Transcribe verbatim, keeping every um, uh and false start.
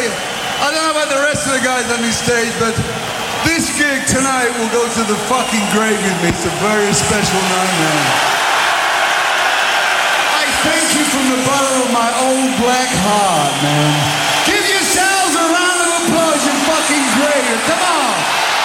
say, I don't know about the rest of the guys on this stage, but this gig tonight will go to the fucking grave with me. It's a very special night, man. I thank you from the bottom of my own